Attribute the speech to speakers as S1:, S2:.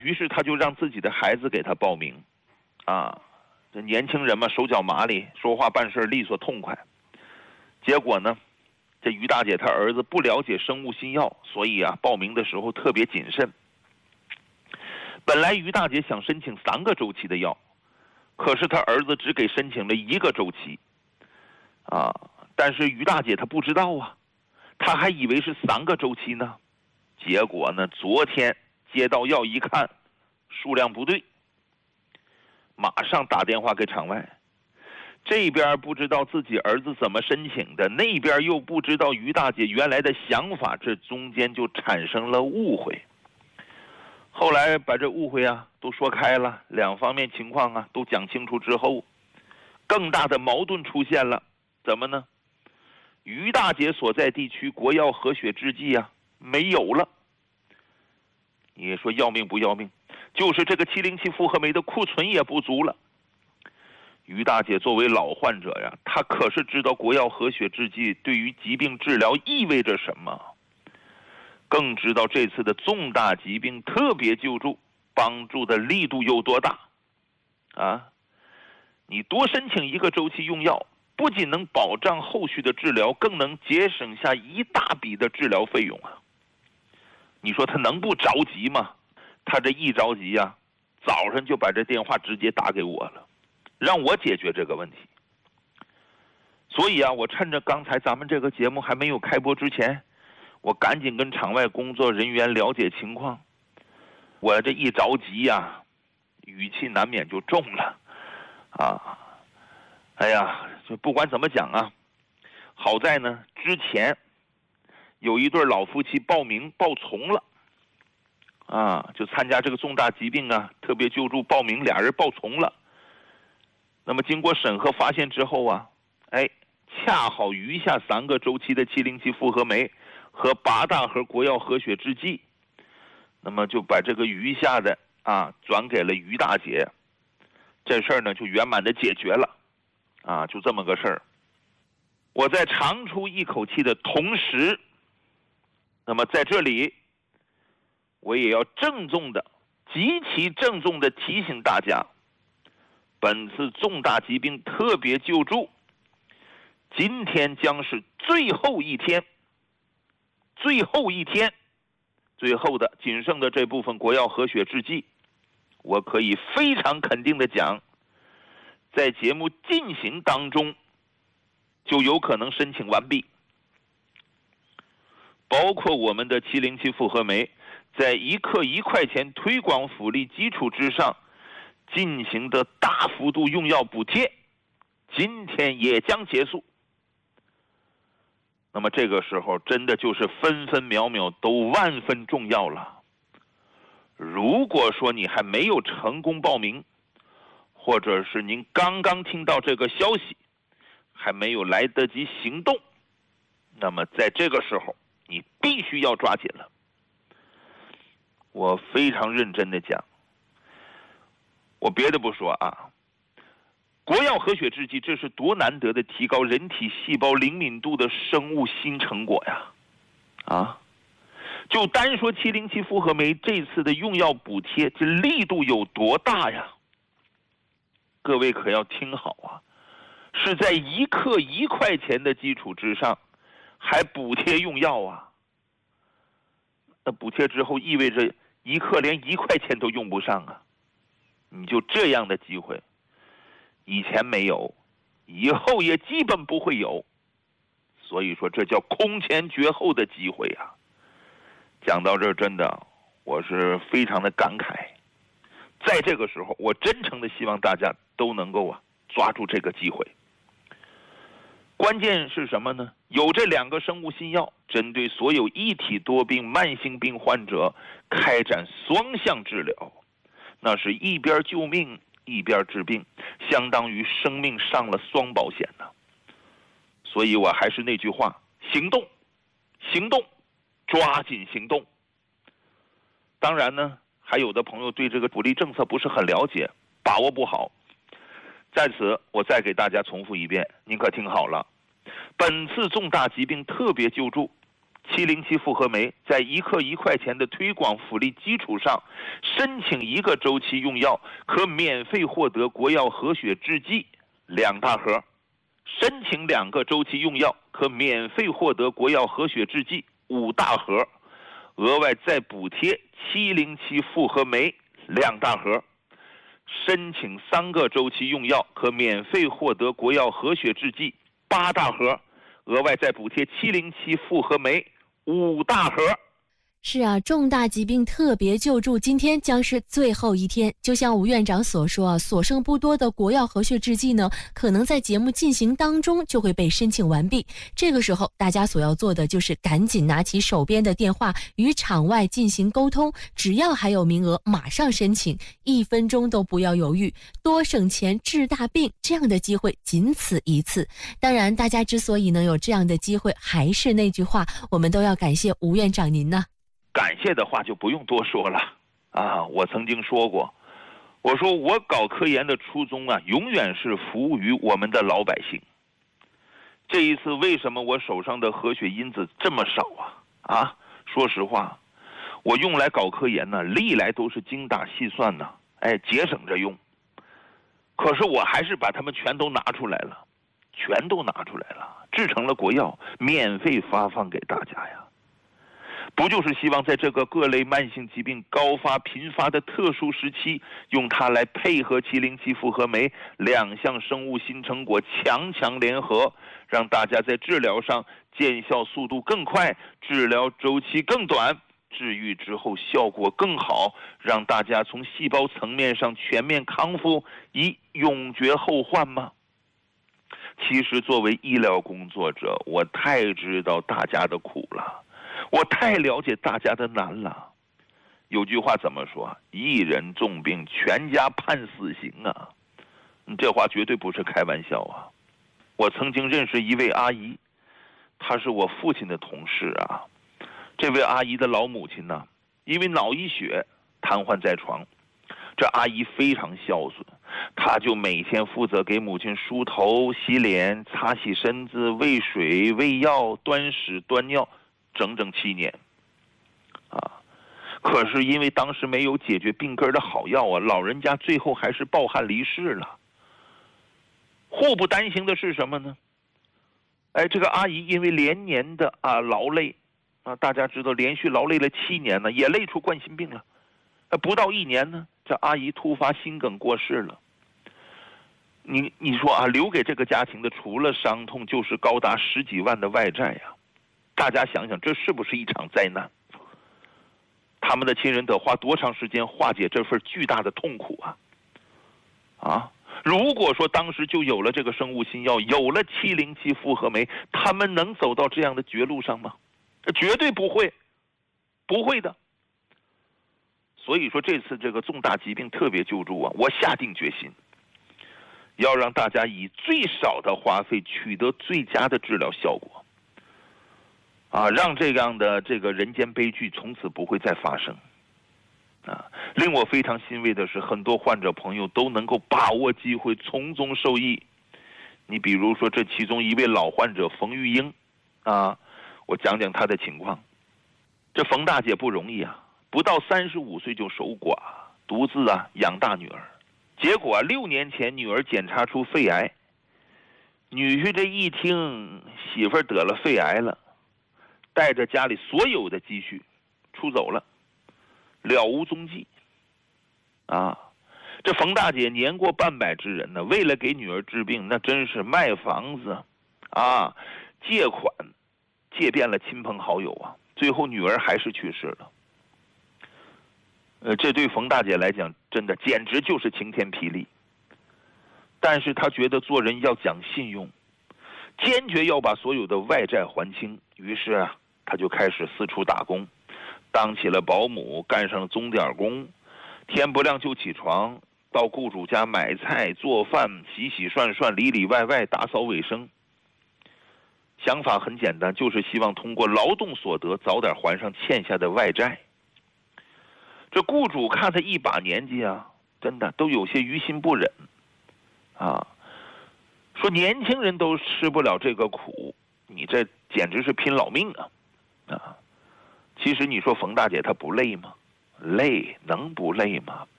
S1: 于是他就让自己的孩子给他报名，这年轻人嘛，手脚麻利，说话办事利索痛快。结果呢，这于大姐她儿子不了解生物新药，所以报名的时候特别谨慎。本来于大姐想申请3个周期的药，可是她儿子只给申请了1个周期，但是于大姐她不知道她还以为是3个周期呢。结果呢，昨天接到药一看，数量不对，马上打电话给场外。这边不知道自己儿子怎么申请的，那边又不知道于大姐原来的想法，这中间就产生了误会。后来把这误会都说开了，2方面情况都讲清楚之后，更大的矛盾出现了。怎么呢？于大姐所在地区国药和血制剂没有了。你说要命不要命？就是这个707复合酶的库存也不足了。于大姐作为老患者她可是知道国药和血制剂对于疾病治疗意味着什么，更知道这次的重大疾病特别救助帮助的力度有多大。你多申请1个周期用药，不仅能保障后续的治疗，更能节省下一大笔的治疗费用你说他能不着急吗？他这一着急早上就把这电话直接打给我了，让我解决这个问题。所以我趁着刚才咱们这个节目还没有开播之前，我赶紧跟场外工作人员了解情况。我这一着急语气难免就重了就不管怎么讲好在呢，之前有一对老夫妻报名报从了就参加这个重大疾病特别救助报名，俩人报从了。那么经过审核发现之后恰好余下3个周期的707复合酶和8大盒国药和血制剂，那么就把这个余下的转给了于大姐，这事儿呢就圆满的解决了就这么个事儿。我在长出一口气的同时，那么在这里我也要极其郑重的提醒大家，本次重大疾病特别救助今天将是最后一天，最后的仅剩的这部分国药和血制剂，我可以非常肯定的讲，在节目进行当中就有可能申请完毕。包括我们的707复合酶在1克1块钱推广福利基础之上进行的大幅度用药补贴，今天也将结束。那么这个时候真的就是分分秒秒都万分重要了。如果说你还没有成功报名，或者是您刚刚听到这个消息还没有来得及行动，那么在这个时候你必须要抓紧了。我非常认真的讲，我别的不说国药和血制剂这是多难得的提高人体细胞灵敏度的生物新成果就单说707复合酶这次的用药补贴，这力度有多大呀？各位可要听好是在1克1块钱的基础之上还补贴用药那补贴之后意味着1克连1块钱都用不上你就这样的机会以前没有，以后也基本不会有，所以说这叫空前绝后的机会讲到这儿，真的我是非常的感慨。在这个时候我真诚的希望大家都能够抓住这个机会。关键是什么呢？有这2个生物新药针对所有一体多病慢性病患者开展双向治疗，那是一边救命一边治病，相当于生命上了双保险所以我还是那句话，行动，抓紧行动。当然呢，还有的朋友对这个福利政策不是很了解，把握不好。在此我再给大家重复一遍，您可听好了，本次重大疾病特别救助 707复合酶在1克1块钱的推广福利基础上，申请1个周期用药可免费获得国药和血制剂2大盒，申请2个周期用药可免费获得国药和血制剂5大盒，额外再补贴707复合酶2大盒，申请3个周期用药可免费获得国药和血制剂8大盒，额外再补贴707复合酶5大盒。
S2: 是啊，重大疾病特别救助今天将是最后一天，就像吴院长所说，所剩不多的国药和血制剂呢，可能在节目进行当中就会被申请完毕。这个时候大家所要做的就是赶紧拿起手边的电话与场外进行沟通，只要还有名额马上申请，1分钟都不要犹豫，多省钱治大病，这样的机会仅此一次。当然大家之所以能有这样的机会，还是那句话，我们都要感谢吴院长您呢。
S1: 感谢的话就不用多说了啊！我曾经说过，我说我搞科研的初衷啊，永远是服务于我们的老百姓。这一次为什么我手上的和血因子这么少啊？说实话，我用来搞科研呢，历来都是精打细算呢，节省着用。可是我还是把它们全都拿出来了，制成了国药，免费发放给大家呀。不就是希望在这个各类慢性疾病高发频发的特殊时期，用它来配合707复合酶2项生物新成果强联合，让大家在治疗上见效速度更快，治疗周期更短，治愈之后效果更好，让大家从细胞层面上全面康复，以永绝后患吗？其实作为医疗工作者，我太知道大家的苦了，我太了解大家的难了。有句话怎么说？一人重病，全家判死刑啊！这话绝对不是开玩笑啊！我曾经认识一位阿姨，她是我父亲的同事啊。这位阿姨的老母亲呢，因为脑溢血瘫痪在床。这阿姨非常孝顺，她就每天负责给母亲梳头、洗脸、擦洗身子、喂水、喂药、端屎端尿，整整7年。可是因为当时没有解决病根的好药啊，老人家最后还是抱憾离世了。祸不单行的是什么呢？这个阿姨因为连年的劳累大家知道连续劳累了7年呢，也累出冠心病了。不到1年呢，这阿姨突发心梗过世了。你说留给这个家庭的除了伤痛，就是高达10几万的外债呀。大家想想，这是不是一场灾难？他们的亲人得花多长时间化解这份巨大的痛苦如果说当时就有了这个生物新药，有了707复合酶，他们能走到这样的绝路上吗？绝对不会，不会的。所以说这次这个重大疾病特别救助我下定决心要让大家以最少的花费取得最佳的治疗效果让这样的这个人间悲剧从此不会再发生令我非常欣慰的是，很多患者朋友都能够把握机会，从中受益。你比如说这其中一位老患者冯玉英我讲讲她的情况。这冯大姐不容易不到35岁就守寡，独自养大女儿。结果6年前女儿检查出肺癌，女婿这一听媳妇儿得了肺癌了，带着家里所有的积蓄出走了，了无踪迹这冯大姐年过半百之人呢，为了给女儿治病，那真是卖房子借款，借遍了亲朋好友最后女儿还是去世了。这对冯大姐来讲，真的简直就是晴天霹雳。但是她觉得做人要讲信用，坚决要把所有的外债还清。于是她就开始四处打工，当起了保姆，干上了钟点工，天不亮就起床，到雇主家买菜做饭，洗洗涮涮，里里外外打扫卫生。想法很简单，就是希望通过劳动所得早点还上欠下的外债。这雇主看他一把年纪真的都有些于心不忍说年轻人都吃不了这个苦，你这简直是拼老命啊。其实你说冯大姐她不累吗？累，能不累吗？